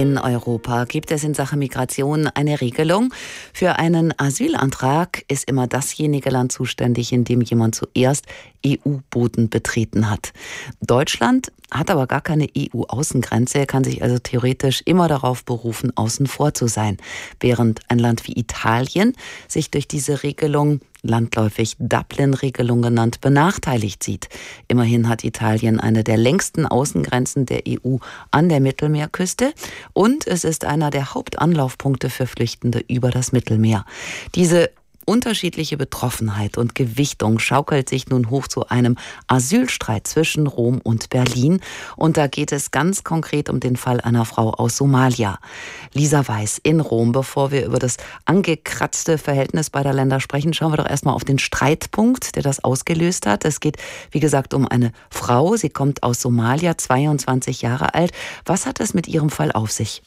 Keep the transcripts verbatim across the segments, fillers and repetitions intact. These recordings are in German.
In Europa gibt es in Sachen Migration eine Regelung. Für einen Asylantrag ist immer dasjenige Land zuständig, in dem jemand zuerst E U-Boden betreten hat. Deutschland hat aber gar keine E U-Außengrenze. Er kann sich also theoretisch immer darauf berufen, außen vor zu sein. Während ein Land wie Italien sich durch diese Regelung, landläufig Dublin-Regelung genannt, benachteiligt sieht. Immerhin hat Italien eine der längsten Außengrenzen der E U an der Mittelmeerküste und es ist einer der Hauptanlaufpunkte für Flüchtende über das Mittelmeer. Diese unterschiedliche Betroffenheit und Gewichtung schaukelt sich nun hoch zu einem Asylstreit zwischen Rom und Berlin. Und da geht es ganz konkret um den Fall einer Frau aus Somalia. Lisa Weiß in Rom. Bevor wir über das angekratzte Verhältnis beider Länder sprechen, schauen wir doch erstmal auf den Streitpunkt, der das ausgelöst hat. Es geht, wie gesagt, um eine Frau. Sie kommt aus Somalia, zweiundzwanzig Jahre alt. Was hat es mit ihrem Fall auf sich?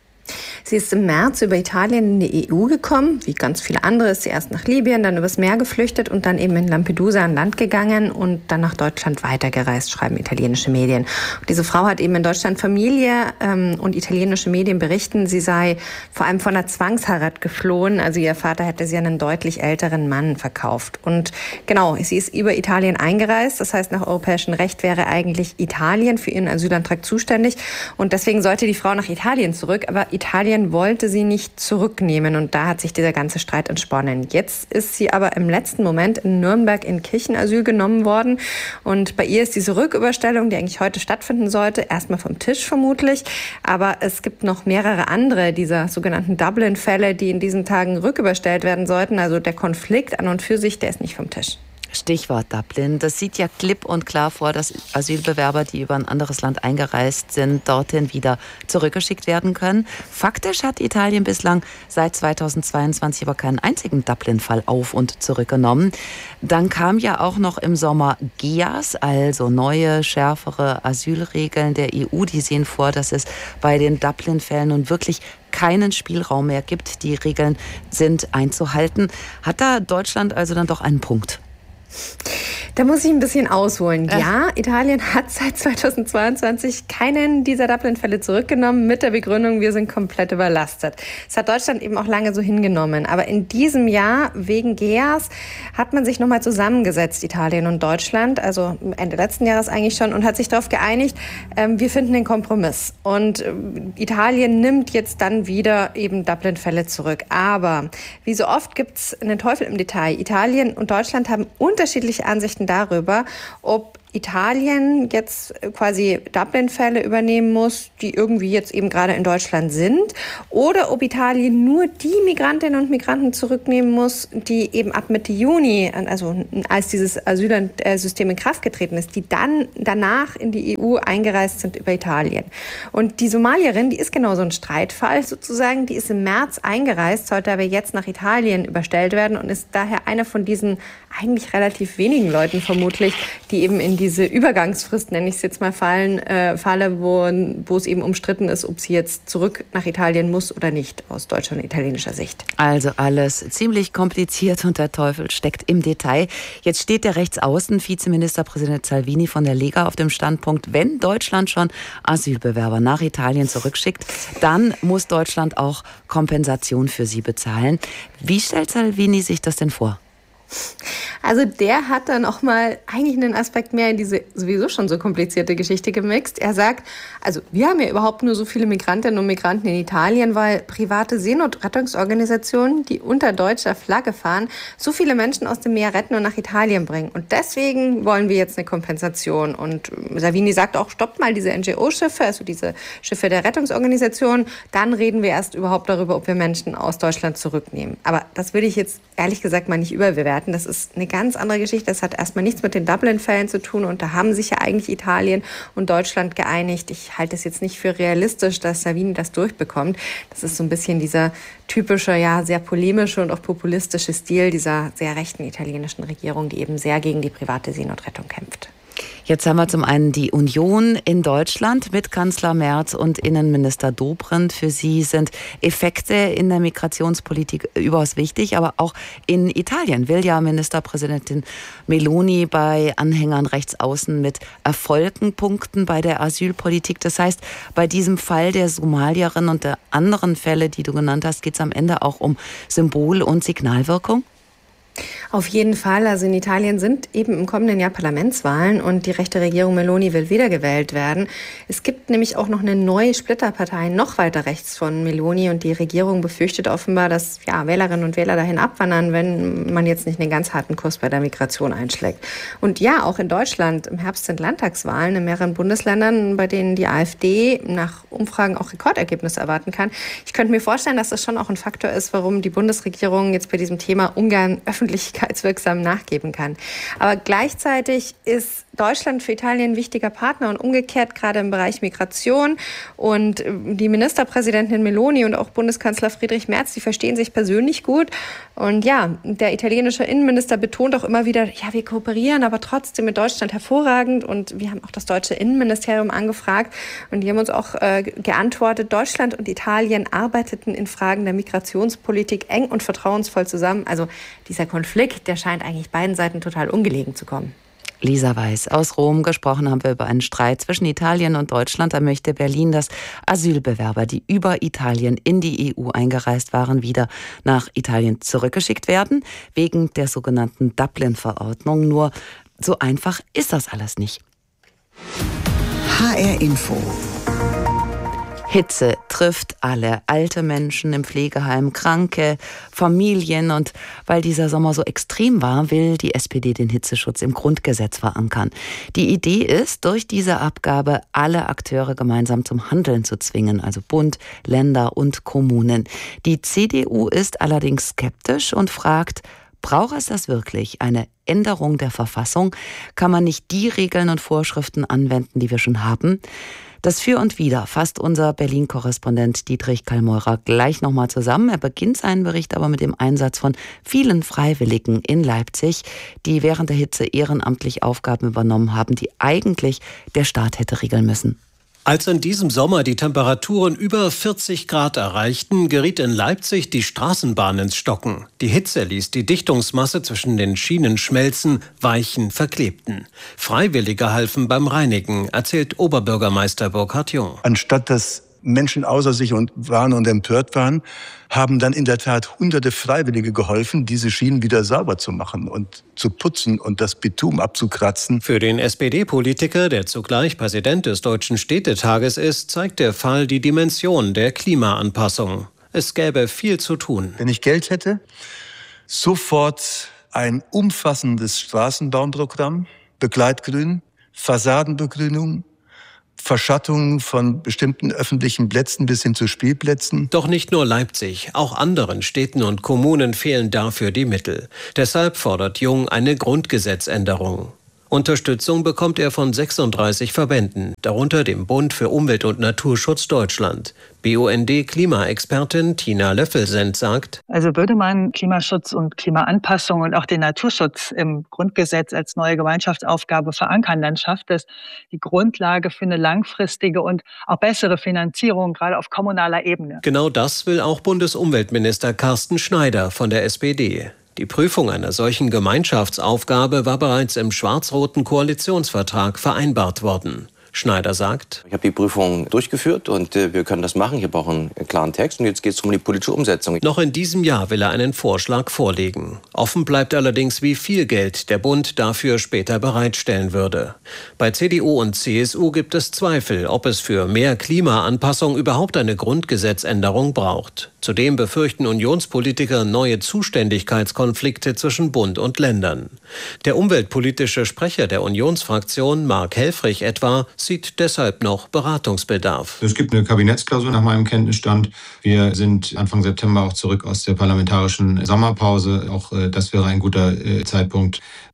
Sie ist im März über Italien in die E U gekommen. Wie ganz viele andere ist sie erst nach Libyen, dann übers Meer geflüchtet und dann eben in Lampedusa an Land gegangen und dann nach Deutschland weitergereist, schreiben italienische Medien. Und diese Frau hat eben in Deutschland Familie ähm, und italienische Medien berichten, sie sei vor allem von einer Zwangsheirat geflohen. Also ihr Vater hätte sie an einen deutlich älteren Mann verkauft. Und genau, sie ist über Italien eingereist. Das heißt, nach europäischem Recht wäre eigentlich Italien für ihren Asylantrag zuständig. Und deswegen sollte die Frau nach Italien zurück. Aber Italien wollte sie nicht zurücknehmen und da hat sich dieser ganze Streit entsponnen. Jetzt ist sie aber im letzten Moment in Nürnberg in Kirchenasyl genommen worden und bei ihr ist diese Rücküberstellung, die eigentlich heute stattfinden sollte, erstmal vom Tisch vermutlich, aber es gibt noch mehrere andere dieser sogenannten Dublin-Fälle, die in diesen Tagen rücküberstellt werden sollten. Also der Konflikt an und für sich, der ist nicht vom Tisch. Stichwort Dublin. Das sieht ja klipp und klar vor, dass Asylbewerber, die über ein anderes Land eingereist sind, dorthin wieder zurückgeschickt werden können. Faktisch hat Italien bislang seit zweitausendzweiundzwanzig aber keinen einzigen Dublin-Fall auf- und zurückgenommen. Dann kam ja auch noch im Sommer G E A S, also neue, schärfere Asylregeln der E U. Die sehen vor, dass es bei den Dublin-Fällen nun wirklich keinen Spielraum mehr gibt. Die Regeln sind einzuhalten. Hat da Deutschland also dann doch einen Punkt? Da muss ich ein bisschen ausholen. Ja, Italien hat seit zweitausendzweiundzwanzig keinen dieser Dublin-Fälle zurückgenommen mit der Begründung, wir sind komplett überlastet. Das hat Deutschland eben auch lange so hingenommen. Aber in diesem Jahr, wegen G E A S, hat man sich nochmal zusammengesetzt, Italien und Deutschland, also Ende letzten Jahres eigentlich schon, und hat sich darauf geeinigt, ähm, wir finden den Kompromiss. Und äh, Italien nimmt jetzt dann wieder eben Dublin-Fälle zurück. Aber wie so oft gibt es einen Teufel im Detail. Italien und Deutschland haben unterschiedliche Ansichten darüber, ob Italien jetzt quasi Dublin-Fälle übernehmen muss, die irgendwie jetzt eben gerade in Deutschland sind, oder ob Italien nur die Migrantinnen und Migranten zurücknehmen muss, die eben ab Mitte Juni, also als dieses Asylsystem in Kraft getreten ist, die dann danach in die E U eingereist sind über Italien. Und die Somalierin, die ist genau so ein Streitfall sozusagen, die ist im März eingereist, sollte aber jetzt nach Italien überstellt werden und ist daher einer von diesen eigentlich relativ wenigen Leuten vermutlich, die eben in diese Übergangsfrist, nenne ich es jetzt mal, fallen, äh, falle, wo, wo es eben umstritten ist, ob sie jetzt zurück nach Italien muss oder nicht, aus deutscher und italienischer Sicht. Also alles ziemlich kompliziert und der Teufel steckt im Detail. Jetzt steht der Rechtsaußen-Vizeministerpräsident Salvini von der Lega auf dem Standpunkt, wenn Deutschland schon Asylbewerber nach Italien zurückschickt, dann muss Deutschland auch Kompensation für sie bezahlen. Wie stellt Salvini sich das denn vor? Also der hat dann auch mal eigentlich einen Aspekt mehr in diese sowieso schon so komplizierte Geschichte gemixt. Er sagt, also wir haben ja überhaupt nur so viele Migrantinnen und Migranten in Italien, weil private Seenotrettungsorganisationen, die unter deutscher Flagge fahren, so viele Menschen aus dem Meer retten und nach Italien bringen. Und deswegen wollen wir jetzt eine Kompensation. Und Salvini sagt auch, stoppt mal diese N G O-Schiffe, also diese Schiffe der Rettungsorganisation. Dann reden wir erst überhaupt darüber, ob wir Menschen aus Deutschland zurücknehmen. Aber das würde ich jetzt ehrlich gesagt mal nicht überbewerten. Das ist eine ganz andere Geschichte. Das hat erstmal nichts mit den Dublin-Fällen zu tun. Und da haben sich ja eigentlich Italien und Deutschland geeinigt. Ich halte es jetzt nicht für realistisch, dass Salvini das durchbekommt. Das ist so ein bisschen dieser typische, ja, sehr polemische und auch populistische Stil dieser sehr rechten italienischen Regierung, die eben sehr gegen die private Seenotrettung kämpft. Jetzt haben wir zum einen die Union in Deutschland mit Kanzler Merz und Innenminister Dobrindt. Für sie sind Effekte in der Migrationspolitik überaus wichtig, aber auch in Italien will ja Ministerpräsidentin Meloni bei Anhängern rechts außen mit Erfolgen punkten bei der Asylpolitik. Das heißt, bei diesem Fall der Somalierin und der anderen Fälle, die du genannt hast, geht es am Ende auch um Symbol- und Signalwirkung? Auf jeden Fall. Also in Italien sind eben im kommenden Jahr Parlamentswahlen und die rechte Regierung Meloni will wiedergewählt werden. Es gibt nämlich auch noch eine neue Splitterpartei, noch weiter rechts von Meloni, und die Regierung befürchtet offenbar, dass ja, Wählerinnen und Wähler dahin abwandern, wenn man jetzt nicht einen ganz harten Kurs bei der Migration einschlägt. Und ja, auch in Deutschland im Herbst sind Landtagswahlen in mehreren Bundesländern, bei denen die AfD nach Umfragen auch Rekordergebnisse erwarten kann. Ich könnte mir vorstellen, dass das schon auch ein Faktor ist, warum die Bundesregierung jetzt bei diesem Thema ungern öffentlichkeitswirksam nachgeben kann. Aber gleichzeitig ist Deutschland für Italien ein wichtiger Partner und umgekehrt gerade im Bereich Migration. Und die Ministerpräsidentin Meloni und auch Bundeskanzler Friedrich Merz, die verstehen sich persönlich gut. Und ja, der italienische Innenminister betont auch immer wieder, ja, wir kooperieren aber trotzdem mit Deutschland hervorragend. Und wir haben auch das deutsche Innenministerium angefragt. Und die haben uns auch äh, geantwortet, Deutschland und Italien arbeiteten in Fragen der Migrationspolitik eng und vertrauensvoll zusammen. Also dieser Konflikt, der scheint eigentlich beiden Seiten total ungelegen zu kommen. Lisa Weiß aus Rom. Gesprochen haben wir über einen Streit zwischen Italien und Deutschland. Da möchte Berlin, dass Asylbewerber, die über Italien in die E U eingereist waren, wieder nach Italien zurückgeschickt werden, wegen der sogenannten Dublin-Verordnung. Nur so einfach ist das alles nicht. H R Info. Hitze trifft alle, alte Menschen im Pflegeheim, Kranke, Familien. Und weil dieser Sommer so extrem war, will die S P D den Hitzeschutz im Grundgesetz verankern. Die Idee ist, durch diese Abgabe alle Akteure gemeinsam zum Handeln zu zwingen, also Bund, Länder und Kommunen. Die C D U ist allerdings skeptisch und fragt, braucht es das wirklich? Eine Änderung der Verfassung? Kann man nicht die Regeln und Vorschriften anwenden, die wir schon haben? Das Für und Wider fasst unser Berlin-Korrespondent Dietrich Kallmeurer gleich nochmal zusammen. Er beginnt seinen Bericht aber mit dem Einsatz von vielen Freiwilligen in Leipzig, die während der Hitze ehrenamtlich Aufgaben übernommen haben, die eigentlich der Staat hätte regeln müssen. Als in diesem Sommer die Temperaturen über vierzig Grad erreichten, geriet in Leipzig die Straßenbahn ins Stocken. Die Hitze ließ die Dichtungsmasse zwischen den Schienen schmelzen, weichen, verklebten. Freiwillige halfen beim Reinigen, erzählt Oberbürgermeister Burkhard Jung. Anstatt dass Menschen außer sich und waren und empört waren, haben dann in der Tat hunderte Freiwillige geholfen, diese Schienen wieder sauber zu machen und zu putzen und das Bitumen abzukratzen. Für den S P D-Politiker, der zugleich Präsident des Deutschen Städtetages ist, zeigt der Fall die Dimension der Klimaanpassung. Es gäbe viel zu tun. Wenn ich Geld hätte, sofort ein umfassendes Straßenbauprogramm, Begleitgrün, Fassadenbegrünung, Verschattungen von bestimmten öffentlichen Plätzen bis hin zu Spielplätzen. Doch nicht nur Leipzig, auch anderen Städten und Kommunen fehlen dafür die Mittel. Deshalb fordert Jung eine Grundgesetzänderung. Unterstützung bekommt er von sechsunddreißig Verbänden, darunter dem Bund für Umwelt- und Naturschutz Deutschland. B U N D-Klimaexpertin Tina Löffelsend sagt: Also würde man Klimaschutz und Klimaanpassung und auch den Naturschutz im Grundgesetz als neue Gemeinschaftsaufgabe verankern, dann schafft es die Grundlage für eine langfristige und auch bessere Finanzierung, gerade auf kommunaler Ebene. Genau das will auch Bundesumweltminister Carsten Schneider von der S P D. Die Prüfung einer solchen Gemeinschaftsaufgabe war bereits im schwarz-roten Koalitionsvertrag vereinbart worden. Schneider sagt: Ich habe die Prüfung durchgeführt und äh, wir können das machen. Ich brauche einen klaren Text und jetzt geht es um die politische Umsetzung. Noch in diesem Jahr will er einen Vorschlag vorlegen. Offen bleibt allerdings, wie viel Geld der Bund dafür später bereitstellen würde. Bei C D U und C S U gibt es Zweifel, ob es für mehr Klimaanpassung überhaupt eine Grundgesetzänderung braucht. Zudem befürchten Unionspolitiker neue Zuständigkeitskonflikte zwischen Bund und Ländern. Der umweltpolitische Sprecher der Unionsfraktion, Mark Helfrich etwa, sieht deshalb noch Beratungsbedarf. Es gibt eine Kabinettsklausur nach meinem Kenntnisstand. Wir sind Anfang September auch zurück aus der parlamentarischen Sommerpause. Auch das wäre ein guter Zeitpunkt,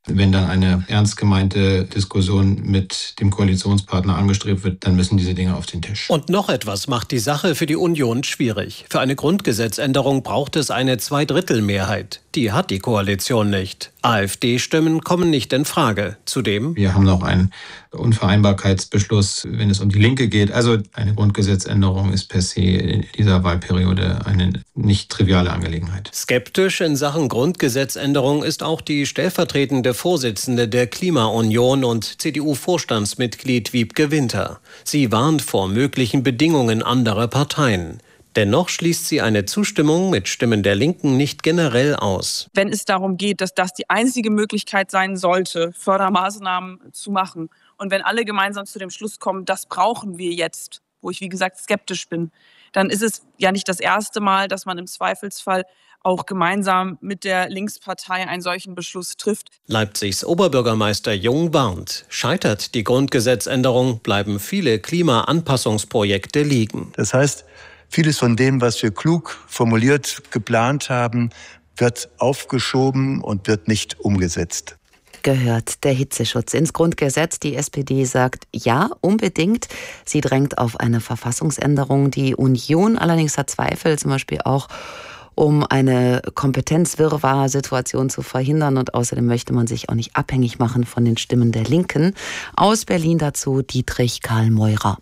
Wenn dann eine ernst gemeinte Diskussion mit dem Koalitionspartner angestrebt wird, dann müssen diese Dinge auf den Tisch. Und noch etwas macht die Sache für die Union schwierig. Für eine Grundgesetzänderung braucht es eine Zweidrittelmehrheit. Die hat die Koalition nicht. AfD-Stimmen kommen nicht in Frage. Zudem: Wir haben noch einen Unvereinbarkeitsbeschluss, wenn es um die Linke geht. Also eine Grundgesetzänderung ist per se in dieser Wahlperiode eine nicht triviale Angelegenheit. Skeptisch in Sachen Grundgesetzänderung ist auch die stellvertretende Vorsitzende der Klimaunion und C D U-Vorstandsmitglied Wiebke Winter. Sie warnt vor möglichen Bedingungen anderer Parteien. Dennoch schließt sie eine Zustimmung mit Stimmen der Linken nicht generell aus. Wenn es darum geht, dass das die einzige Möglichkeit sein sollte, Fördermaßnahmen zu machen, und wenn alle gemeinsam zu dem Schluss kommen, das brauchen wir jetzt, wo ich wie gesagt skeptisch bin, dann ist es ja nicht das erste Mal, dass man im Zweifelsfall auch gemeinsam mit der Linkspartei einen solchen Beschluss trifft. Leipzigs Oberbürgermeister Jung warnt: Scheitert die Grundgesetzänderung, bleiben viele Klimaanpassungsprojekte liegen. Das heißt, vieles von dem, was wir klug formuliert, geplant haben, wird aufgeschoben und wird nicht umgesetzt. Gehört der Hitzeschutz ins Grundgesetz? Die S P D sagt ja, unbedingt. Sie drängt auf eine Verfassungsänderung. Die Union allerdings hat Zweifel, zum Beispiel auch um eine Kompetenzwirrwarr-Situation zu verhindern. Und außerdem möchte man sich auch nicht abhängig machen von den Stimmen der Linken. Aus Berlin dazu Dietrich Karl Meurer.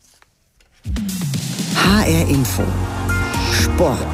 H R Info Sport.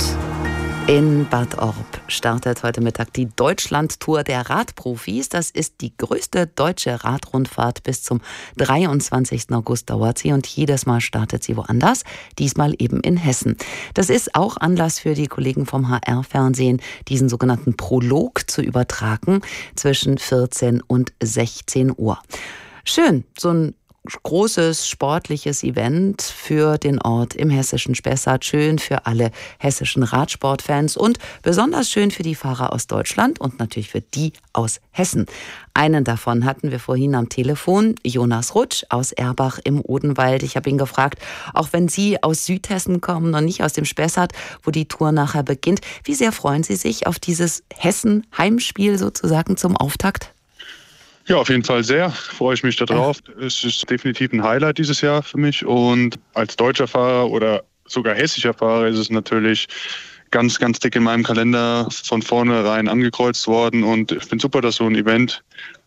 In Bad Orb startet heute Mittag die Deutschlandtour der Radprofis. Das ist die größte deutsche Radrundfahrt. Bis zum dreiundzwanzigsten August dauert sie und jedes Mal startet sie woanders, diesmal eben in Hessen. Das ist auch Anlass für die Kollegen vom H R-Fernsehen, diesen sogenannten Prolog zu übertragen zwischen vierzehn und sechzehn Uhr. Schön, so ein großes sportliches Event für den Ort im hessischen Spessart. Schön für alle hessischen Radsportfans und besonders schön für die Fahrer aus Deutschland und natürlich für die aus Hessen. Einen davon hatten wir vorhin am Telefon, Jonas Rutsch aus Erbach im Odenwald. Ich habe ihn gefragt, auch wenn Sie aus Südhessen kommen und nicht aus dem Spessart, wo die Tour nachher beginnt, wie sehr freuen Sie sich auf dieses Hessen-Heimspiel sozusagen zum Auftakt? Ja, auf jeden Fall sehr. Freue ich mich darauf. Es ist definitiv ein Highlight dieses Jahr für mich. Und als deutscher Fahrer oder sogar hessischer Fahrer ist es natürlich ganz, ganz dick in meinem Kalender von vornherein angekreuzt worden. Und ich finde super, dass so ein Event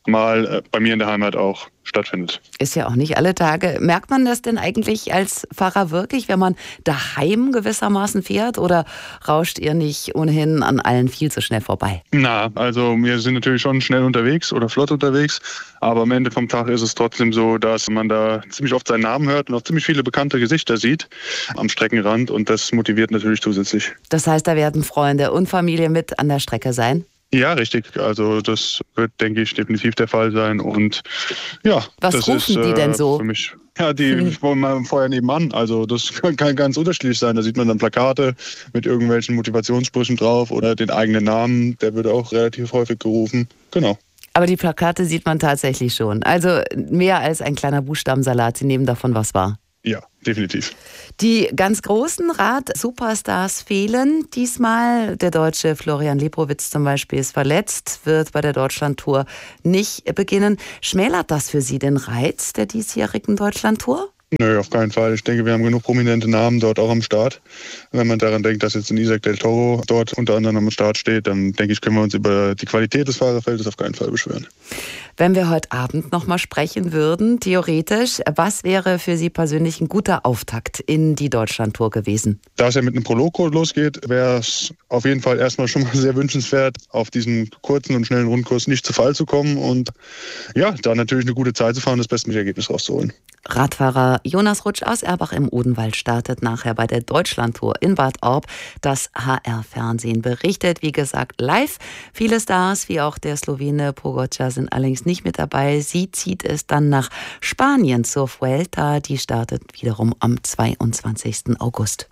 mal bei mir in der Heimat auch stattfindet. Ist ja auch nicht alle Tage. Merkt man das denn eigentlich als Fahrer wirklich, wenn man daheim gewissermaßen fährt, oder rauscht ihr nicht ohnehin an allen viel zu schnell vorbei? Na, also wir sind natürlich schon schnell unterwegs oder flott unterwegs, aber am Ende vom Tag ist es trotzdem so, dass man da ziemlich oft seinen Namen hört und auch ziemlich viele bekannte Gesichter sieht am Streckenrand, und das motiviert natürlich zusätzlich. Das heißt, da werden Freunde und Familie mit an der Strecke sein? Ja, richtig. Also das wird, denke ich, definitiv der Fall sein. Und ja, was das rufen ist, die denn so? Für mich, ja, die wollen mal vorher nebenan. Also das kann, kann ganz unterschiedlich sein. Da sieht man dann Plakate mit irgendwelchen Motivationssprüchen drauf oder den eigenen Namen. Der wird auch relativ häufig gerufen. Genau. Aber die Plakate sieht man tatsächlich schon. Also mehr als ein kleiner Buchstabensalat. Sie nehmen davon was wahr. Ja, definitiv. Die ganz großen Rad-Superstars fehlen diesmal. Der Deutsche Florian Lebrowitz zum Beispiel ist verletzt, wird bei der Deutschlandtour nicht beginnen. Schmälert das für Sie den Reiz der diesjährigen Deutschlandtour? Nö, auf keinen Fall. Ich denke, wir haben genug prominente Namen dort auch am Start. Wenn man daran denkt, dass jetzt ein Isaac Del Toro dort unter anderem am Start steht, dann denke ich, können wir uns über die Qualität des Fahrerfeldes auf keinen Fall beschweren. Wenn wir heute Abend noch mal sprechen würden, theoretisch, was wäre für Sie persönlich ein guter Auftakt in die Deutschlandtour gewesen? Da es ja mit einem Prolog losgeht, wäre es auf jeden Fall erstmal schon mal sehr wünschenswert, auf diesen kurzen und schnellen Rundkurs nicht zu Fall zu kommen und ja, da natürlich eine gute Zeit zu fahren und das bestmögliche Ergebnis rauszuholen. Radfahrer Jonas Rutsch aus Erbach im Odenwald startet nachher bei der Deutschlandtour in Bad Orb. Das H R-Fernsehen berichtet, wie gesagt, live. Viele Stars, wie auch der Slowene Pogačar, sind allerdings nicht mit dabei. Sie zieht es dann nach Spanien zur Vuelta. Die startet wiederum am zweiundzwanzigsten August.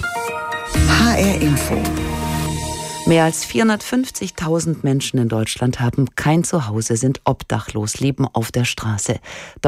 H R Info. Mehr als vierhundertfünfzigtausend Menschen in Deutschland haben kein Zuhause, sind obdachlos, leben auf der Straße. Dort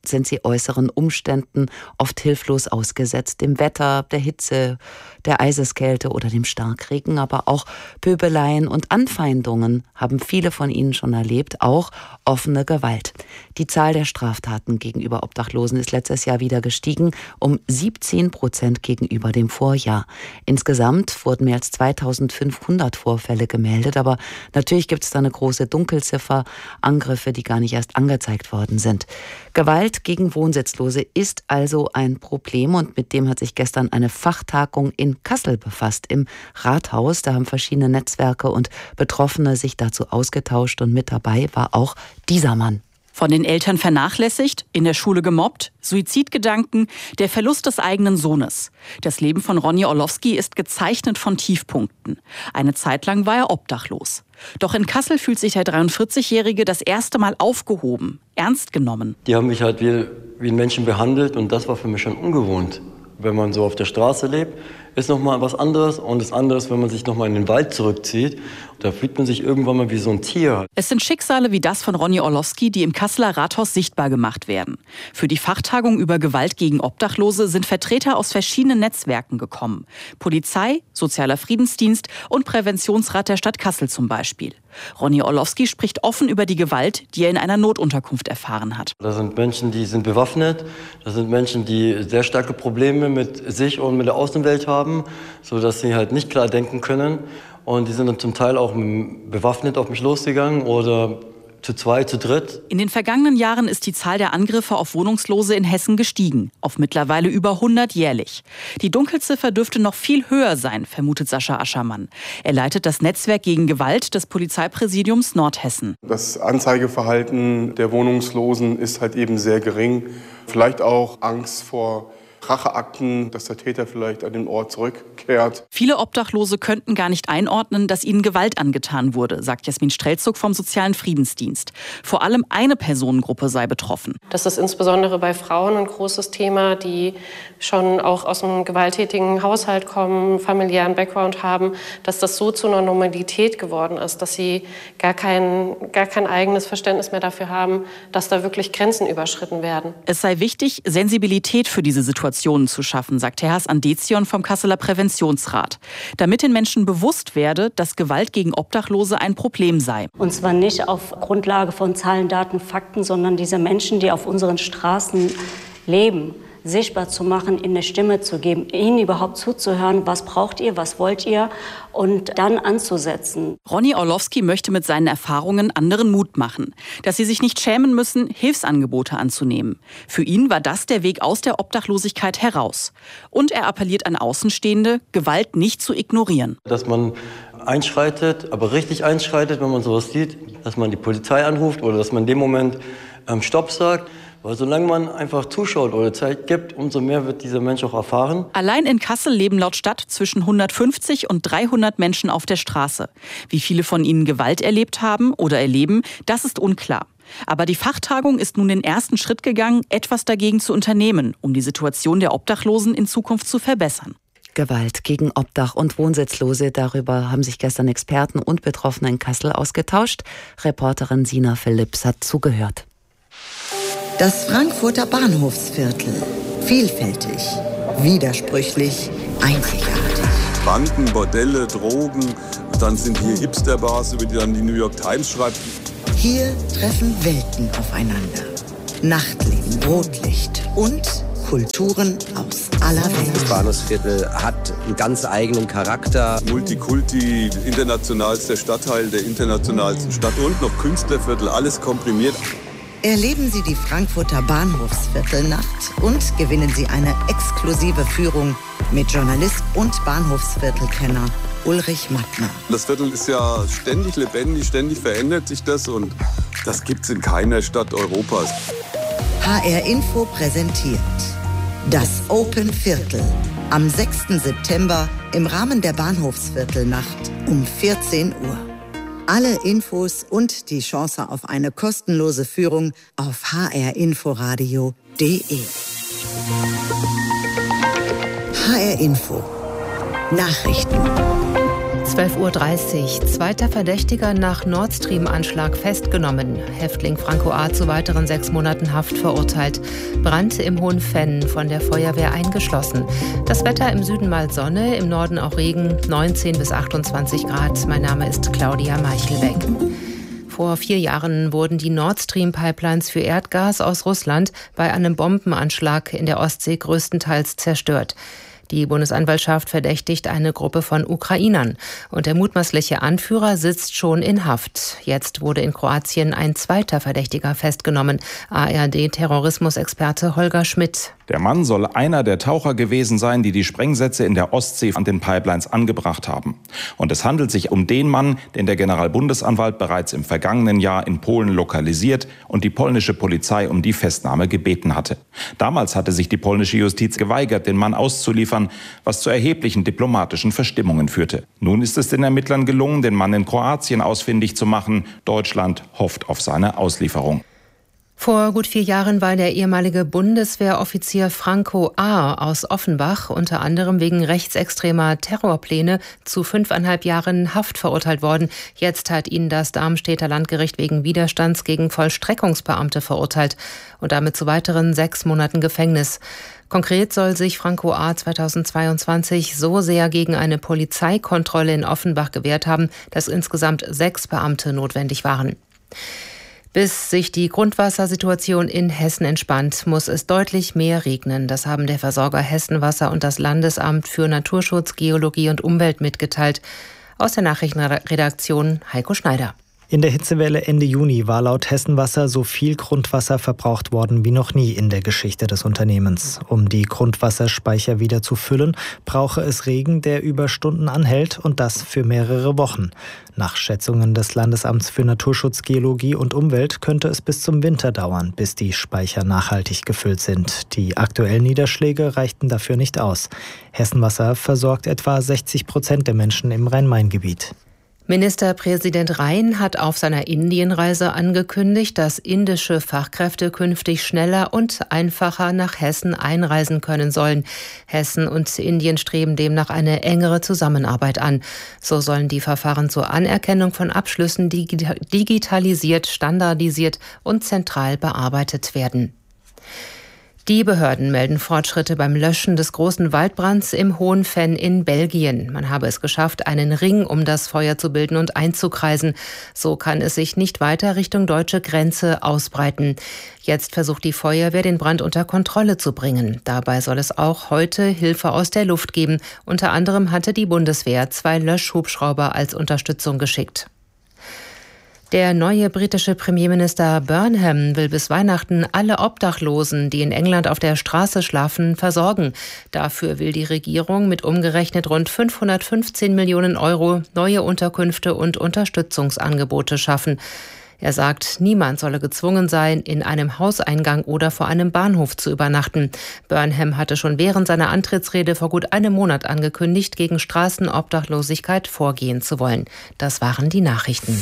sind sie äußeren Umständen oft hilflos ausgesetzt, dem Wetter, der Hitze, der Eiseskälte oder dem Starkregen, aber auch Pöbeleien und Anfeindungen haben viele von ihnen schon erlebt, auch offene Gewalt. Die Zahl der Straftaten gegenüber Obdachlosen ist letztes Jahr wieder gestiegen, um siebzehn Prozent gegenüber dem Vorjahr. Insgesamt wurden mehr als zweitausendfünfhundert Vorfälle gemeldet, aber natürlich gibt es da eine große Dunkelziffer, Angriffe, die gar nicht erst angezeigt worden sind. Gewalt gegen Wohnsitzlose ist also ein Problem und mit dem hat sich gestern eine Fachtagung in Kassel befasst, im Rathaus. Da haben verschiedene Netzwerke und Betroffene sich dazu ausgetauscht und mit dabei war auch dieser Mann. Von den Eltern vernachlässigt, in der Schule gemobbt, Suizidgedanken, der Verlust des eigenen Sohnes. Das Leben von Ronny Orlowski ist gezeichnet von Tiefpunkten. Eine Zeit lang war er obdachlos. Doch in Kassel fühlt sich der dreiundvierzigjährige das erste Mal aufgehoben, ernst genommen. Die haben mich halt wie, wie ein Menschen behandelt und das war für mich schon ungewohnt. Wenn man so auf der Straße lebt, ist noch mal was anderes und das andere ist, wenn man sich noch mal in den Wald zurückzieht, da fühlt man sich irgendwann mal wie so ein Tier. Es sind Schicksale wie das von Ronny Orlowski, die im Kasseler Rathaus sichtbar gemacht werden. Für die Fachtagung über Gewalt gegen Obdachlose sind Vertreter aus verschiedenen Netzwerken gekommen. Polizei, Sozialer Friedensdienst und Präventionsrat der Stadt Kassel zum Beispiel. Ronny Orlowski spricht offen über die Gewalt, die er in einer Notunterkunft erfahren hat. Das sind Menschen, die sind bewaffnet. Das sind Menschen, die sehr starke Probleme mit sich und mit der Außenwelt haben, sodass sie halt nicht klar denken können. Und die sind dann zum Teil auch bewaffnet auf mich losgegangen oder zu zwei, zu dritt. In den vergangenen Jahren ist die Zahl der Angriffe auf Wohnungslose in Hessen gestiegen, auf mittlerweile über hundert jährlich. Die Dunkelziffer dürfte noch viel höher sein, vermutet Sascha Aschermann. Er leitet das Netzwerk gegen Gewalt des Polizeipräsidiums Nordhessen. Das Anzeigeverhalten der Wohnungslosen ist halt eben sehr gering. Vielleicht auch Angst vor Racheakten, dass der Täter vielleicht an den Ort zurückkehrt. Viele Obdachlose könnten gar nicht einordnen, dass ihnen Gewalt angetan wurde, sagt Jasmin Strelzug vom Sozialen Friedensdienst. Vor allem eine Personengruppe sei betroffen. Das ist insbesondere bei Frauen ein großes Thema, die schon auch aus einem gewalttätigen Haushalt kommen, familiären Background haben, dass das so zu einer Normalität geworden ist, dass sie gar kein, gar kein eigenes Verständnis mehr dafür haben, dass da wirklich Grenzen überschritten werden. Es sei wichtig, Sensibilität für diese Situation zu schaffen, sagt Terhas Andezion vom Kasseler Präventionsrat. Damit den Menschen bewusst werde, dass Gewalt gegen Obdachlose ein Problem sei. Und zwar nicht auf Grundlage von Zahlen, Daten, Fakten, sondern diese Menschen, die auf unseren Straßen leben, sichtbar zu machen, ihnen eine Stimme zu geben, ihnen überhaupt zuzuhören, was braucht ihr, was wollt ihr und dann anzusetzen. Ronny Orlowski möchte mit seinen Erfahrungen anderen Mut machen, dass sie sich nicht schämen müssen, Hilfsangebote anzunehmen. Für ihn war das der Weg aus der Obdachlosigkeit heraus. Und er appelliert an Außenstehende, Gewalt nicht zu ignorieren. Dass man einschreitet, aber richtig einschreitet, wenn man sowas sieht, dass man die Polizei anruft oder dass man in dem Moment ähm, Stopp sagt. Weil solange man einfach zuschaut oder Zeit gibt, umso mehr wird dieser Mensch auch erfahren. Allein in Kassel leben laut Stadt zwischen hundertfünfzig und dreihundert Menschen auf der Straße. Wie viele von ihnen Gewalt erlebt haben oder erleben, das ist unklar. Aber die Fachtagung ist nun den ersten Schritt gegangen, etwas dagegen zu unternehmen, um die Situation der Obdachlosen in Zukunft zu verbessern. Gewalt gegen Obdach- und Wohnsitzlose, darüber haben sich gestern Experten und Betroffene in Kassel ausgetauscht. Reporterin Sina Philipps hat zugehört. Das Frankfurter Bahnhofsviertel. Vielfältig, widersprüchlich, einzigartig. Banken, Bordelle, Drogen, dann sind hier Hipsterbars, über die dann die New York Times schreibt. Hier treffen Welten aufeinander. Nachtleben, Rotlicht und Kulturen aus aller Welt. Das Bahnhofsviertel hat einen ganz eigenen Charakter. Multikulti, internationalster Stadtteil der internationalsten Stadt und noch Künstlerviertel, alles komprimiert. Erleben Sie die Frankfurter Bahnhofsviertelnacht und gewinnen Sie eine exklusive Führung mit Journalist und Bahnhofsviertelkenner Ulrich Mattner. Das Viertel ist ja ständig lebendig, ständig verändert sich das und das gibt's in keiner Stadt Europas. H R Info präsentiert das Open Viertel am sechsten September im Rahmen der Bahnhofsviertelnacht um vierzehn Uhr. Alle Infos und die Chance auf eine kostenlose Führung auf h r inforadio punkt d e. H R Info. Nachrichten. zwölf Uhr dreißig. Zweiter Verdächtiger nach Nord Stream-Anschlag festgenommen. Häftling Franco A. zu weiteren sechs Monaten Haft verurteilt. Brand im Hohenfenn, von der Feuerwehr eingeschlossen. Das Wetter im Süden mal Sonne, im Norden auch Regen, neunzehn bis achtundzwanzig Grad. Mein Name ist Claudia Meichelbeck. Vor vier Jahren wurden die Nord Stream-Pipelines für Erdgas aus Russland bei einem Bombenanschlag in der Ostsee größtenteils zerstört. Die Bundesanwaltschaft verdächtigt eine Gruppe von Ukrainern. Und der mutmaßliche Anführer sitzt schon in Haft. Jetzt wurde in Kroatien ein zweiter Verdächtiger festgenommen. A R D-Terrorismusexperte Holger Schmidt. Der Mann soll einer der Taucher gewesen sein, die die Sprengsätze in der Ostsee an den Pipelines angebracht haben. Und es handelt sich um den Mann, den der Generalbundesanwalt bereits im vergangenen Jahr in Polen lokalisiert und die polnische Polizei um die Festnahme gebeten hatte. Damals hatte sich die polnische Justiz geweigert, den Mann auszuliefern, was zu erheblichen diplomatischen Verstimmungen führte. Nun ist es den Ermittlern gelungen, den Mann in Kroatien ausfindig zu machen. Deutschland hofft auf seine Auslieferung. Vor gut vier Jahren war der ehemalige Bundeswehroffizier Franco A. aus Offenbach unter anderem wegen rechtsextremer Terrorpläne zu fünfeinhalb Jahren Haft verurteilt worden. Jetzt hat ihn das Darmstädter Landgericht wegen Widerstands gegen Vollstreckungsbeamte verurteilt und damit zu weiteren sechs Monaten Gefängnis. Konkret soll sich Franco A. zweitausendzweiundzwanzig so sehr gegen eine Polizeikontrolle in Offenbach gewehrt haben, dass insgesamt sechs Beamte notwendig waren. Bis sich die Grundwassersituation in Hessen entspannt, muss es deutlich mehr regnen. Das haben der Versorger Hessenwasser und das Landesamt für Naturschutz, Geologie und Umwelt mitgeteilt. Aus der Nachrichtenredaktion Heiko Schneider. In der Hitzewelle Ende Juni war laut Hessenwasser so viel Grundwasser verbraucht worden wie noch nie in der Geschichte des Unternehmens. Um die Grundwasserspeicher wieder zu füllen, brauche es Regen, der über Stunden anhält und das für mehrere Wochen. Nach Schätzungen des Landesamts für Naturschutz, Geologie und Umwelt könnte es bis zum Winter dauern, bis die Speicher nachhaltig gefüllt sind. Die aktuellen Niederschläge reichten dafür nicht aus. Hessenwasser versorgt etwa sechzig Prozent der Menschen im Rhein-Main-Gebiet. Ministerpräsident Rhein hat auf seiner Indienreise angekündigt, dass indische Fachkräfte künftig schneller und einfacher nach Hessen einreisen können sollen. Hessen und Indien streben demnach eine engere Zusammenarbeit an. So sollen die Verfahren zur Anerkennung von Abschlüssen digitalisiert, standardisiert und zentral bearbeitet werden. Die Behörden melden Fortschritte beim Löschen des großen Waldbrands im Hohenfenn in Belgien. Man habe es geschafft, einen Ring um das Feuer zu bilden und einzukreisen. So kann es sich nicht weiter Richtung deutsche Grenze ausbreiten. Jetzt versucht die Feuerwehr, den Brand unter Kontrolle zu bringen. Dabei soll es auch heute Hilfe aus der Luft geben. Unter anderem hatte die Bundeswehr zwei Löschhubschrauber als Unterstützung geschickt. Der neue britische Premierminister Burnham will bis Weihnachten alle Obdachlosen, die in England auf der Straße schlafen, versorgen. Dafür will die Regierung mit umgerechnet rund fünfhundertfünfzehn Millionen Euro neue Unterkünfte und Unterstützungsangebote schaffen. Er sagt, niemand solle gezwungen sein, in einem Hauseingang oder vor einem Bahnhof zu übernachten. Burnham hatte schon während seiner Antrittsrede vor gut einem Monat angekündigt, gegen Straßenobdachlosigkeit vorgehen zu wollen. Das waren die Nachrichten.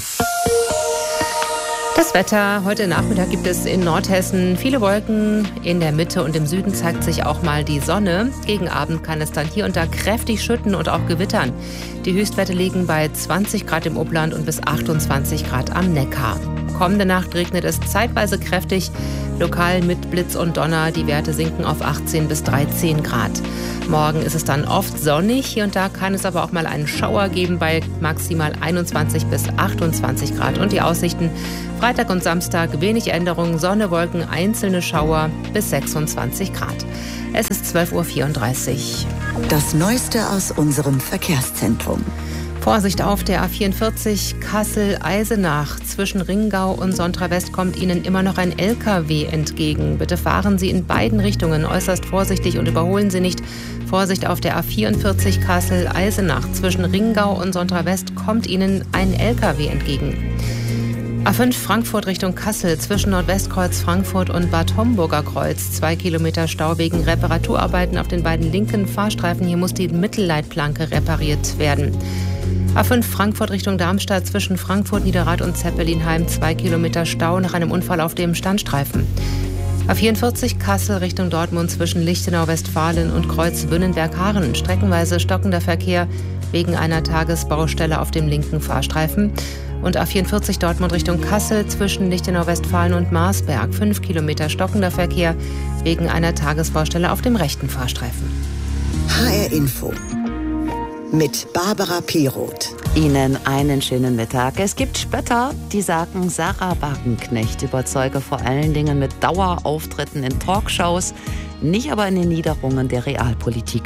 Das Wetter. Heute Nachmittag gibt es in Nordhessen viele Wolken. In der Mitte und im Süden zeigt sich auch mal die Sonne. Gegen Abend kann es dann hier und da kräftig schütten und auch gewittern. Die Höchstwerte liegen bei zwanzig Grad im Upland und bis achtundzwanzig Grad am Neckar. Kommende Nacht regnet es zeitweise kräftig, lokal mit Blitz und Donner. Die Werte sinken auf achtzehn bis dreizehn Grad. Morgen ist es dann oft sonnig. Hier und da kann es aber auch mal einen Schauer geben bei maximal einundzwanzig bis achtundzwanzig Grad. Und die Aussichten: Freitag und Samstag wenig Änderungen, Sonne, Wolken, einzelne Schauer bis sechsundzwanzig Grad. Es ist zwölf Uhr vierunddreißig. Das Neueste aus unserem Verkehrszentrum. Vorsicht auf der A vierundvierzig Kassel-Eisenach. Zwischen Ringau und Sontra-West kommt Ihnen immer noch ein L K W entgegen. Bitte fahren Sie in beiden Richtungen äußerst vorsichtig und überholen Sie nicht. Vorsicht auf der A vierundvierzig Kassel-Eisenach. Zwischen Ringau und Sontra-West kommt Ihnen ein L K W entgegen. A fünf Frankfurt Richtung Kassel, zwischen Nordwestkreuz Frankfurt und Bad Homburger Kreuz. Zwei Kilometer Stau wegen Reparaturarbeiten auf den beiden linken Fahrstreifen. Hier muss die Mittelleitplanke repariert werden. A fünf Frankfurt Richtung Darmstadt, zwischen Frankfurt, Niederrad und Zeppelinheim. Zwei Kilometer Stau nach einem Unfall auf dem Standstreifen. A vierundvierzig Kassel Richtung Dortmund zwischen Lichtenau-Westfalen und Kreuz-Bünnenberg-Haaren. Streckenweise stockender Verkehr wegen einer Tagesbaustelle auf dem linken Fahrstreifen. Und A vierundvierzig Dortmund Richtung Kassel zwischen Lichtenau-Westfalen und Marsberg. Fünf Kilometer stockender Verkehr wegen einer Tagesbaustelle auf dem rechten Fahrstreifen. H R Info mit Barbara Piroth. Ihnen einen schönen Mittag. Es gibt Spötter, die sagen, Sarah Wagenknecht überzeuge vor allen Dingen mit Dauerauftritten in Talkshows, nicht aber in den Niederungen der Realpolitik.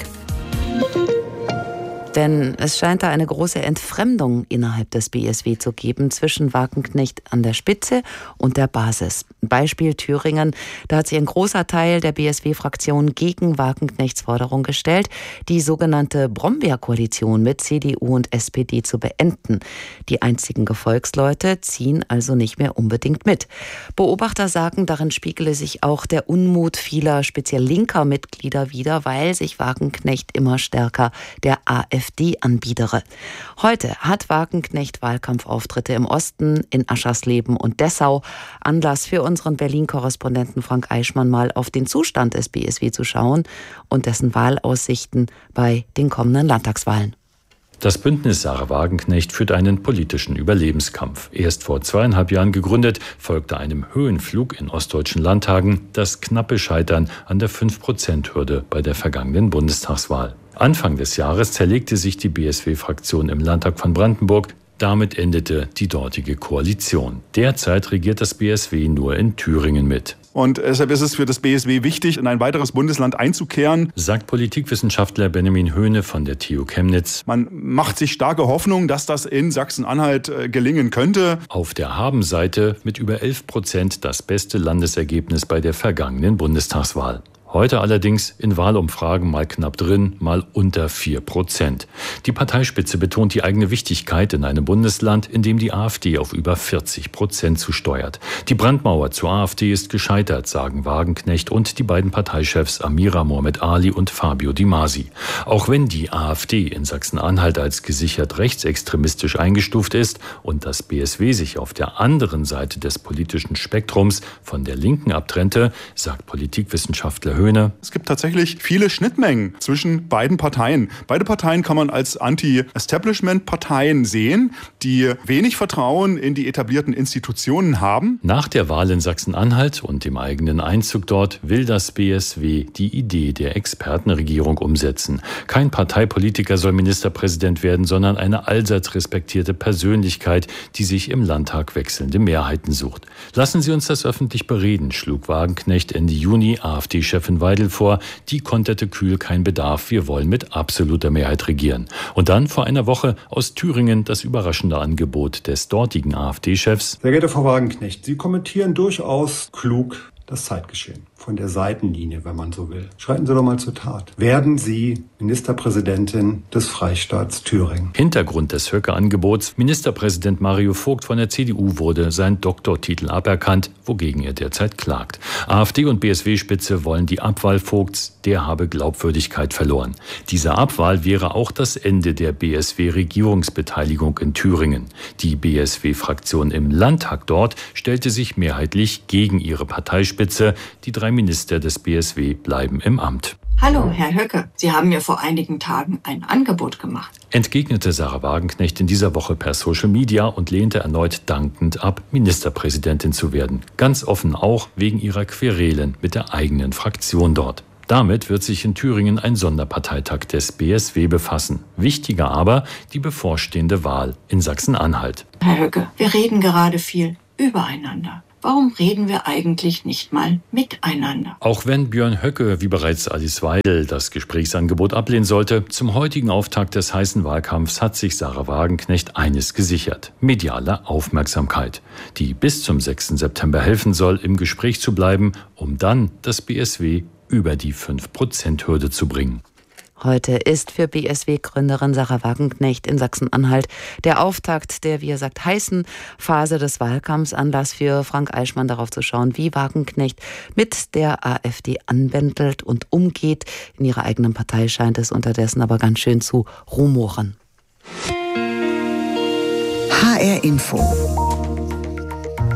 Denn es scheint da eine große Entfremdung innerhalb des B S W zu geben zwischen Wagenknecht an der Spitze und der Basis. Beispiel Thüringen, da hat sich ein großer Teil der B S W-Fraktion gegen Wagenknechts Forderung gestellt, die sogenannte Brombeerkoalition mit C D U und S P D zu beenden. Die einzigen Gefolgsleute ziehen also nicht mehr unbedingt mit. Beobachter sagen, darin spiegele sich auch der Unmut vieler speziell linker Mitglieder wider, weil sich Wagenknecht immer stärker der AfD anbiedere. Heute hat Wagenknecht Wahlkampfauftritte im Osten, in Aschersleben und Dessau. Anlass für unseren Berlin-Korrespondenten Frank Eichmann, mal auf den Zustand des B S W zu schauen und dessen Wahlaussichten bei den kommenden Landtagswahlen. Das Bündnis Sarah Wagenknecht führt einen politischen Überlebenskampf. Erst vor zweieinhalb Jahren gegründet, folgte einem Höhenflug in ostdeutschen Landtagen das knappe Scheitern an der fünf Prozent Hürde bei der vergangenen Bundestagswahl. Anfang des Jahres zerlegte sich die B S W-Fraktion im Landtag von Brandenburg. Damit endete die dortige Koalition. Derzeit regiert das B S W nur in Thüringen mit. Und deshalb ist es für das B S W wichtig, in ein weiteres Bundesland einzukehren, sagt Politikwissenschaftler Benjamin Höhne von der T U Chemnitz. Man macht sich starke Hoffnung, dass das in Sachsen-Anhalt äh, gelingen könnte. Auf der Habenseite mit über elf Prozent das beste Landesergebnis bei der vergangenen Bundestagswahl. Heute allerdings in Wahlumfragen mal knapp drin, mal unter vier Prozent. Die Parteispitze betont die eigene Wichtigkeit in einem Bundesland, in dem die AfD auf über vierzig Prozent zusteuert. Die Brandmauer zur AfD ist gescheitert, sagen Wagenknecht und die beiden Parteichefs Amira Mohamed Ali und Fabio Di Masi. Auch wenn die AfD in Sachsen-Anhalt als gesichert rechtsextremistisch eingestuft ist und das B S W sich auf der anderen Seite des politischen Spektrums von der Linken abtrennte, sagt Politikwissenschaftler Höhne. Es gibt tatsächlich viele Schnittmengen zwischen beiden Parteien. Beide Parteien kann man als Anti-Establishment-Parteien sehen, die wenig Vertrauen in die etablierten Institutionen haben. Nach der Wahl in Sachsen-Anhalt und dem eigenen Einzug dort will das B S W die Idee der Expertenregierung umsetzen. Kein Parteipolitiker soll Ministerpräsident werden, sondern eine allseits respektierte Persönlichkeit, die sich im Landtag wechselnde Mehrheiten sucht. Lassen Sie uns das öffentlich bereden, schlug Wagenknecht Ende Juni AfD-Chef Weidel vor, die konterte kühl: kein Bedarf, wir wollen mit absoluter Mehrheit regieren. Und dann vor einer Woche aus Thüringen das überraschende Angebot des dortigen AfD-Chefs. Sehr geehrte Frau Wagenknecht, Sie kommentieren durchaus klug das Zeitgeschehen. Von der Seitenlinie, wenn man so will. Schreiten Sie doch mal zur Tat. Werden Sie Ministerpräsidentin des Freistaats Thüringen? Hintergrund des Höcke-Angebots: Ministerpräsident Mario Vogt von der C D U wurde sein Doktortitel aberkannt, wogegen er derzeit klagt. AfD und B S W-Spitze wollen die Abwahl Vogts, der habe Glaubwürdigkeit verloren. Diese Abwahl wäre auch das Ende der B S W-Regierungsbeteiligung in Thüringen. Die B S W-Fraktion im Landtag dort stellte sich mehrheitlich gegen ihre Parteispitze. Die drei Minister des B S W bleiben im Amt. Hallo, Herr Höcke. Sie haben mir vor einigen Tagen ein Angebot gemacht. Entgegnete Sarah Wagenknecht in dieser Woche per Social Media und lehnte erneut dankend ab, Ministerpräsidentin zu werden. Ganz offen auch wegen ihrer Querelen mit der eigenen Fraktion dort. Damit wird sich in Thüringen ein Sonderparteitag des B S W befassen. Wichtiger aber die bevorstehende Wahl in Sachsen-Anhalt. Herr Höcke, wir reden gerade viel übereinander. Warum reden wir eigentlich nicht mal miteinander? Auch wenn Björn Höcke, wie bereits Alice Weidel, das Gesprächsangebot ablehnen sollte, zum heutigen Auftakt des heißen Wahlkampfs hat sich Sarah Wagenknecht eines gesichert: mediale Aufmerksamkeit, die bis zum sechsten September helfen soll, im Gespräch zu bleiben, um dann das B S W über die fünf Prozent Hürde zu bringen. Heute ist für B S W-Gründerin Sarah Wagenknecht in Sachsen-Anhalt der Auftakt der, wie er sagt, heißen Phase des Wahlkampfs. Anlass für Frank Eichmann, darauf zu schauen, wie Wagenknecht mit der AfD anbändelt und umgeht. In ihrer eigenen Partei scheint es unterdessen aber ganz schön zu rumoren. H R Info.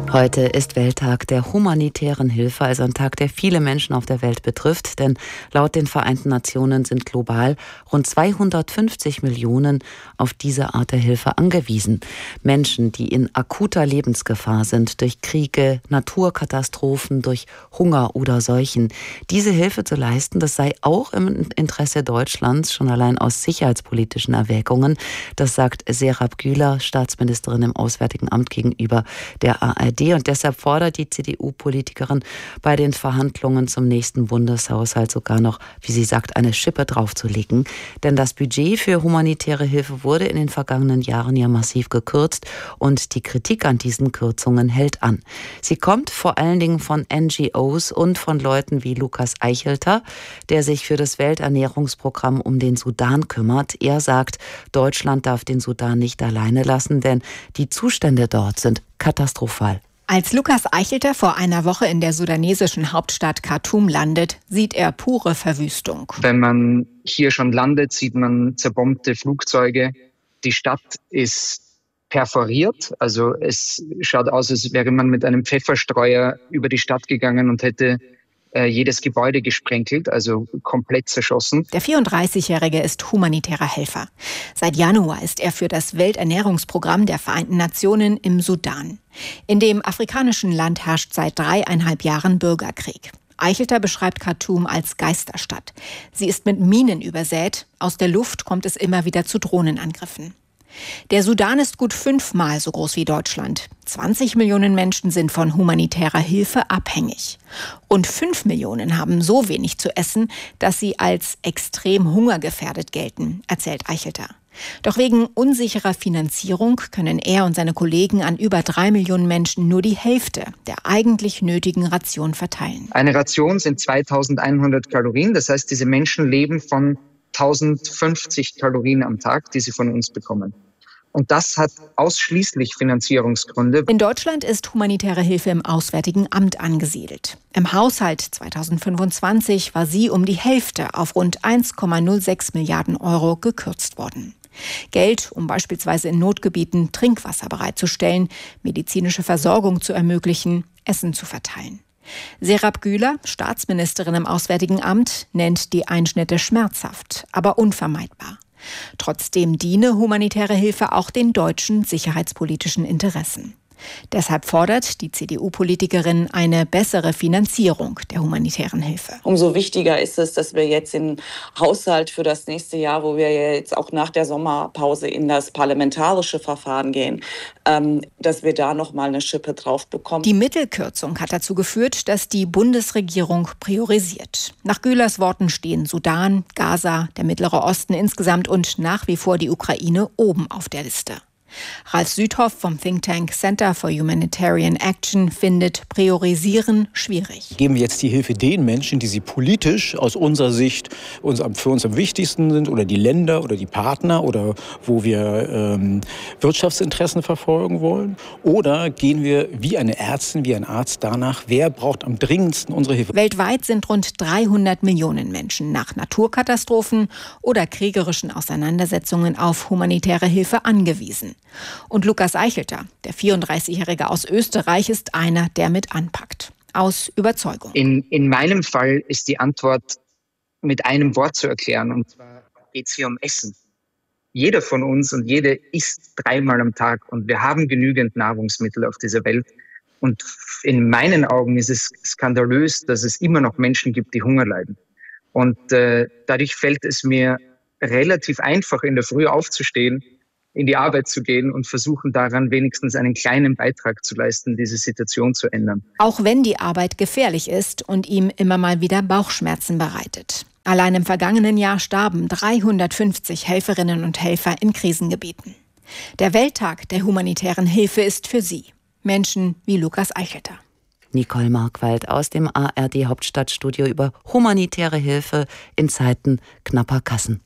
Heute ist Welttag der humanitären Hilfe, also ein Tag, der viele Menschen auf der Welt betrifft. Denn laut den Vereinten Nationen sind global rund zweihundertfünfzig Millionen auf diese Art der Hilfe angewiesen. Menschen, die in akuter Lebensgefahr sind durch Kriege, Naturkatastrophen, durch Hunger oder Seuchen. Diese Hilfe zu leisten, das sei auch im Interesse Deutschlands, schon allein aus sicherheitspolitischen Erwägungen. Das sagt Serap Güler, Staatsministerin im Auswärtigen Amt, gegenüber der A R D. Und deshalb fordert die C D U-Politikerin bei den Verhandlungen zum nächsten Bundeshaushalt sogar noch, wie sie sagt, eine Schippe draufzulegen. Denn das Budget für humanitäre Hilfe wurde in den vergangenen Jahren ja massiv gekürzt und die Kritik an diesen Kürzungen hält an. Sie kommt vor allen Dingen von N G Os und von Leuten wie Lukas Eichelter, der sich für das Welternährungsprogramm um den Sudan kümmert. Er sagt, Deutschland darf den Sudan nicht alleine lassen, denn die Zustände dort sind katastrophal. Als Lukas Eichelter vor einer Woche in der sudanesischen Hauptstadt Khartoum landet, sieht er pure Verwüstung. Wenn man hier schon landet, sieht man zerbombte Flugzeuge. Die Stadt ist perforiert, also es schaut aus, als wäre man mit einem Pfefferstreuer über die Stadt gegangen und hätte äh, jedes Gebäude gesprenkelt, also komplett zerschossen. Der vierunddreißigjährige ist humanitärer Helfer. Seit Januar ist er für das Welternährungsprogramm der Vereinten Nationen im Sudan. In dem afrikanischen Land herrscht seit dreieinhalb Jahren Bürgerkrieg. Eichelter beschreibt Khartoum als Geisterstadt. Sie ist mit Minen übersät. Aus der Luft kommt es immer wieder zu Drohnenangriffen. Der Sudan ist gut fünfmal so groß wie Deutschland. zwanzig Millionen Menschen sind von humanitärer Hilfe abhängig. Rund fünf Millionen haben so wenig zu essen, dass sie als extrem hungergefährdet gelten, erzählt Eichelter. Doch wegen unsicherer Finanzierung können er und seine Kollegen an über drei Millionen Menschen nur die Hälfte der eigentlich nötigen Ration verteilen. Eine Ration sind zweitausendeinhundert Kalorien. Das heißt, diese Menschen leben von tausendfünfzig Kalorien am Tag, die sie von uns bekommen. Und das hat ausschließlich Finanzierungsgründe. In Deutschland ist humanitäre Hilfe im Auswärtigen Amt angesiedelt. Im Haushalt zweitausendfünfundzwanzig war sie um die Hälfte auf rund eins Komma null sechs Milliarden Euro gekürzt worden. Geld, um beispielsweise in Notgebieten Trinkwasser bereitzustellen, medizinische Versorgung zu ermöglichen, Essen zu verteilen. Serap Güler, Staatsministerin im Auswärtigen Amt, nennt die Einschnitte schmerzhaft, aber unvermeidbar. Trotzdem diene humanitäre Hilfe auch den deutschen sicherheitspolitischen Interessen. Deshalb fordert die C D U-Politikerin eine bessere Finanzierung der humanitären Hilfe. Umso wichtiger ist es, dass wir jetzt im Haushalt für das nächste Jahr, wo wir jetzt auch nach der Sommerpause in das parlamentarische Verfahren gehen, ähm, dass wir da noch mal eine Schippe drauf bekommen. Die Mittelkürzung hat dazu geführt, dass die Bundesregierung priorisiert. Nach Gülers Worten stehen Sudan, Gaza, der Mittlere Osten insgesamt und nach wie vor die Ukraine oben auf der Liste. Ralf Südhoff vom Think Tank Center for Humanitarian Action findet Priorisieren schwierig. Geben wir jetzt die Hilfe den Menschen, die sie politisch aus unserer Sicht uns, für uns am wichtigsten sind, oder die Länder oder die Partner oder wo wir ähm, Wirtschaftsinteressen verfolgen wollen? Oder gehen wir wie eine Ärztin, wie ein Arzt danach, wer braucht am dringendsten unsere Hilfe? Weltweit sind rund dreihundert Millionen Menschen nach Naturkatastrophen oder kriegerischen Auseinandersetzungen auf humanitäre Hilfe angewiesen. Und Lukas Eichelter, der vierunddreißigjährige aus Österreich, ist einer, der mit anpackt. Aus Überzeugung. In, in meinem Fall ist die Antwort mit einem Wort zu erklären. Und zwar geht es hier um Essen. Jeder von uns und jede isst dreimal am Tag. Und wir haben genügend Nahrungsmittel auf dieser Welt. Und in meinen Augen ist es skandalös, dass es immer noch Menschen gibt, die Hunger leiden. Und äh, dadurch fällt es mir relativ einfach, in der Früh aufzustehen, in die Arbeit zu gehen und versuchen daran wenigstens einen kleinen Beitrag zu leisten, diese Situation zu ändern. Auch wenn die Arbeit gefährlich ist und ihm immer mal wieder Bauchschmerzen bereitet. Allein im vergangenen Jahr starben dreihundertfünfzig Helferinnen und Helfer in Krisengebieten. Der Welttag der humanitären Hilfe ist für sie Menschen wie Lukas Eichelter. Nicole Markwald aus dem A R D-Hauptstadtstudio über humanitäre Hilfe in Zeiten knapper Kassen.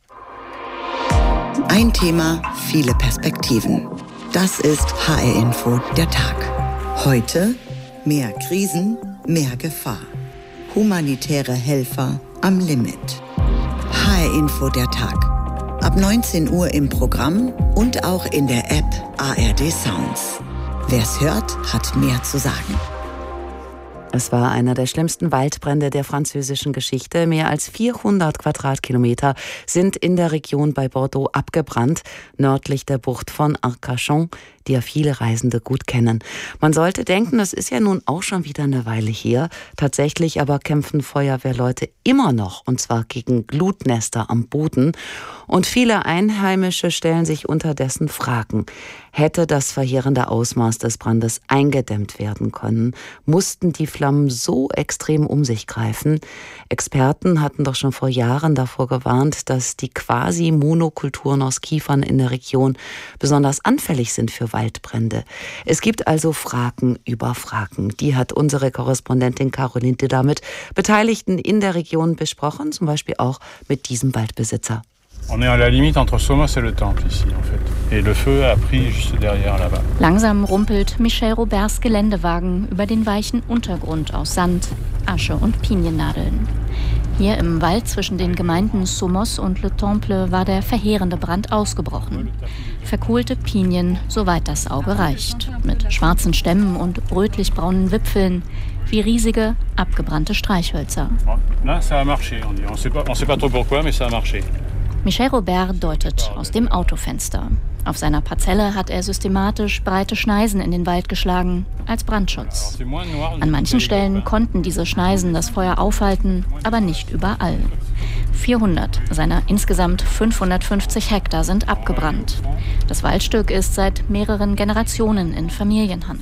Ein Thema, viele Perspektiven. Das ist H R-Info der Tag. Heute mehr Krisen, mehr Gefahr. Humanitäre Helfer am Limit. H R-Info der Tag. Ab neunzehn Uhr im Programm und auch in der App A R D Sounds. Wer's hört, hat mehr zu sagen. Es war einer der schlimmsten Waldbrände der französischen Geschichte. Mehr als vierhundert Quadratkilometer sind in der Region bei Bordeaux abgebrannt, nördlich der Bucht von Arcachon, die ja viele Reisende gut kennen. Man sollte denken, das ist ja nun auch schon wieder eine Weile her. Tatsächlich aber kämpfen Feuerwehrleute immer noch, und zwar gegen Glutnester am Boden. Und viele Einheimische stellen sich unterdessen Fragen. Hätte das verheerende Ausmaß des Brandes eingedämmt werden können? Mussten die Flammen so extrem um sich greifen? Experten hatten doch schon vor Jahren davor gewarnt, dass die quasi Monokulturen aus Kiefern in der Region besonders anfällig sind für Waldbrände. Es gibt also Fragen über Fragen. Die hat unsere Korrespondentin Caroline Diller mit Beteiligten in der Region besprochen, zum Beispiel auch mit diesem Waldbesitzer. On est à la limite entre Somos et le Temple ici en fait. Et le feu a pris juste derrière là-bas. Langsam rumpelt Michel Roberts Geländewagen über den weichen Untergrund aus Sand, Asche und Piniennadeln. Hier im Wald zwischen den Gemeinden Somos und Le Temple war der verheerende Brand ausgebrochen. Verkohlte Pinien, soweit das Auge reicht, mit schwarzen Stämmen und rötlich-braunen Wipfeln, wie riesige, abgebrannte Streichhölzer. Là, ça a marché. On ne sait pas, on sait pas trop pourquoi, mais ça a marché. Michel Robert deutet aus dem Autofenster. Auf seiner Parzelle hat er systematisch breite Schneisen in den Wald geschlagen, als Brandschutz. An manchen Stellen konnten diese Schneisen das Feuer aufhalten, aber nicht überall. vierhundert seiner insgesamt fünfhundertfünfzig Hektar sind abgebrannt. Das Waldstück ist seit mehreren Generationen in Familienhand.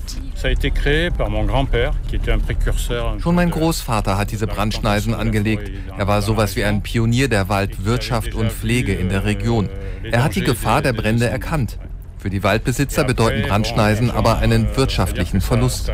Schon mein Großvater hat diese Brandschneisen angelegt. Er war sowas wie ein Pionier der Waldwirtschaft und Pflege in der Region. Er hat die Gefahr der Brände erkannt. Für die Waldbesitzer bedeuten Brandschneisen aber einen wirtschaftlichen Verlust.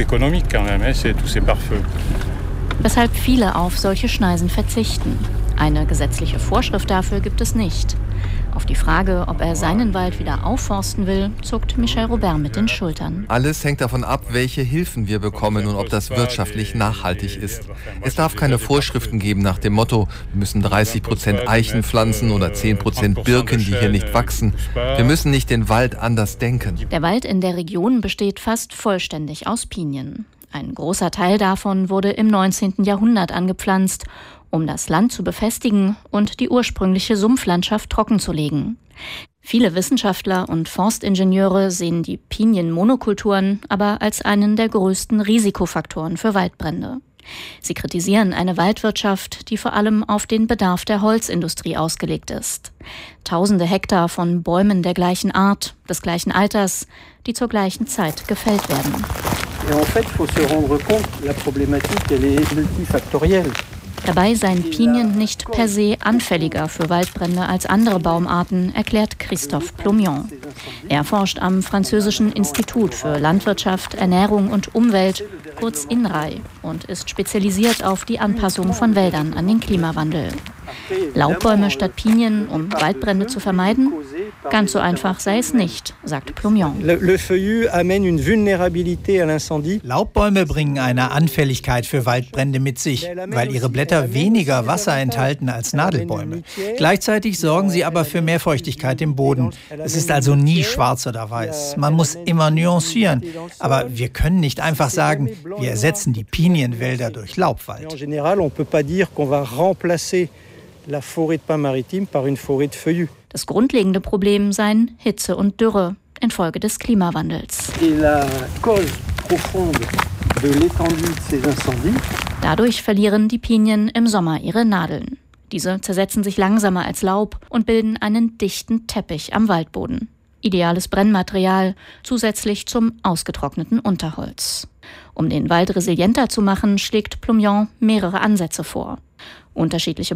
Weshalb viele auf solche Schneisen verzichten. Eine gesetzliche Vorschrift dafür gibt es nicht. Auf die Frage, ob er seinen Wald wieder aufforsten will, zuckt Michel Robert mit den Schultern. Alles hängt davon ab, welche Hilfen wir bekommen und ob das wirtschaftlich nachhaltig ist. Es darf keine Vorschriften geben nach dem Motto, wir müssen dreißig Prozent Eichen pflanzen oder zehn Prozent Birken, die hier nicht wachsen. Wir müssen nicht den Wald anders denken. Der Wald in der Region besteht fast vollständig aus Pinien. Ein großer Teil davon wurde im neunzehnten Jahrhundert angepflanzt, um das Land zu befestigen und die ursprüngliche Sumpflandschaft trockenzulegen. Viele Wissenschaftler und Forstingenieure sehen die Pinienmonokulturen aber als einen der größten Risikofaktoren für Waldbrände. Sie kritisieren eine Waldwirtschaft, die vor allem auf den Bedarf der Holzindustrie ausgelegt ist. Tausende Hektar von Bäumen der gleichen Art, des gleichen Alters, die zur gleichen Zeit gefällt werden. Dabei seien Pinien nicht per se anfälliger für Waldbrände als andere Baumarten, erklärt Christophe Plomion. Er forscht am französischen Institut für Landwirtschaft, Ernährung und Umwelt, kurz INRAE, und ist spezialisiert auf die Anpassung von Wäldern an den Klimawandel. Laubbäume statt Pinien, um Waldbrände zu vermeiden? Ganz so einfach sei es nicht, sagt Plomion. Laubbäume bringen eine Anfälligkeit für Waldbrände mit sich, weil ihre Blätter weniger Wasser enthalten als Nadelbäume. Gleichzeitig sorgen sie aber für mehr Feuchtigkeit im Boden. Es ist also nie schwarz oder weiß. Man muss immer nuancieren. Aber wir können nicht einfach sagen, wir ersetzen die Pinienwälder durch Laubwald. Das grundlegende Problem seien Hitze und Dürre infolge des Klimawandels. Dadurch verlieren die Pinien im Sommer ihre Nadeln. Diese zersetzen sich langsamer als Laub und bilden einen dichten Teppich am Waldboden. Ideales Brennmaterial zusätzlich zum ausgetrockneten Unterholz. Um den Wald resilienter zu machen, schlägt Plomion mehrere Ansätze vor. Unterschiedliche